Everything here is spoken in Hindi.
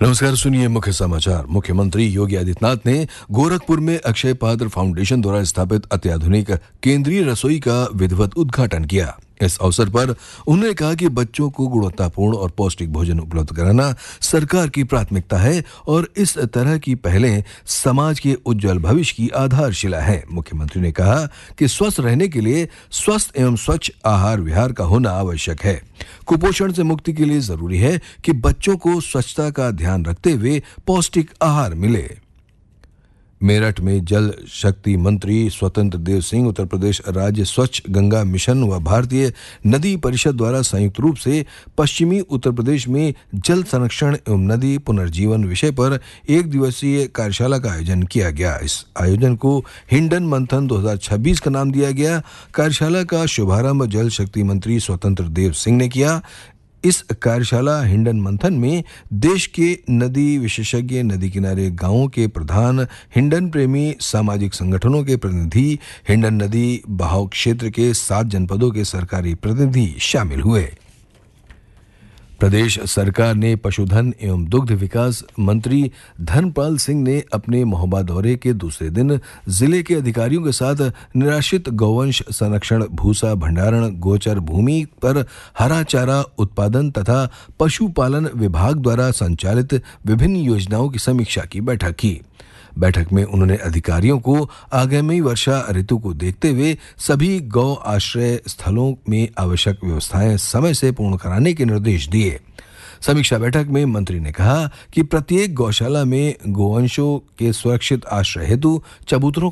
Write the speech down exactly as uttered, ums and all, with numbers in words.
नमस्कार, सुनिए मुख्य समाचार। मुख्यमंत्री योगी आदित्यनाथ ने गोरखपुर में अक्षय पात्र फाउंडेशन द्वारा स्थापित अत्याधुनिक केंद्रीय रसोई का विधिवत उद्घाटन किया। इस अवसर पर उन्होंने कहा कि बच्चों को गुणवत्तापूर्ण और पौष्टिक भोजन उपलब्ध कराना सरकार की प्राथमिकता है और इस तरह की पहलें समाज के उज्जवल भविष्य की आधारशिला है। मुख्यमंत्री ने कहा कि स्वस्थ रहने के लिए स्वस्थ एवं स्वच्छ आहार विहार का होना आवश्यक है। कुपोषण से मुक्ति के लिए जरूरी है कि बच्चों को स्वच्छता का ध्यान रखते हुए पौष्टिक आहार मिले। मेरठ में जल शक्ति मंत्री स्वतंत्र देव सिंह उत्तर प्रदेश राज्य स्वच्छ गंगा मिशन व भारतीय नदी परिषद द्वारा संयुक्त रूप से पश्चिमी उत्तर प्रदेश में जल संरक्षण एवं नदी पुनर्जीवन विषय पर एक दिवसीय कार्यशाला का आयोजन किया गया। इस आयोजन को हिंडन मंथन दो हज़ार छब्बीस का नाम दिया गया। कार्यशाला का शुभारंभ जल शक्ति मंत्री स्वतंत्र देव सिंह ने किया। इस कार्यशाला हिंडन मंथन में देश के नदी विशेषज्ञ, नदी किनारे गांवों के प्रधान, हिंडन प्रेमी सामाजिक संगठनों के प्रतिनिधि, हिंडन नदी बहाव क्षेत्र के सात जनपदों के सरकारी प्रतिनिधि शामिल हुए। प्रदेश सरकार ने पशुधन एवं दुग्ध विकास मंत्री धर्मपाल सिंह ने अपने महोबा दौरे के दूसरे दिन जिले के अधिकारियों के साथ निराश्रित गौवंश संरक्षण, भूसा भंडारण, गोचर भूमि पर हरा चारा उत्पादन तथा पशुपालन विभाग द्वारा संचालित विभिन्न योजनाओं की समीक्षा की बैठक की। बैठक में उन्होंने अधिकारियों को आगामी वर्षा ऋतु को देखते हुए सभी गौ आश्रय स्थलों में आवश्यक व्यवस्थाएं समय से पूर्ण कराने के निर्देश दिए। समीक्षा बैठक में मंत्री ने कहा कि प्रत्येक गौशाला में गोवंशों के सुरक्षित आश्रय हेतु चबूतरों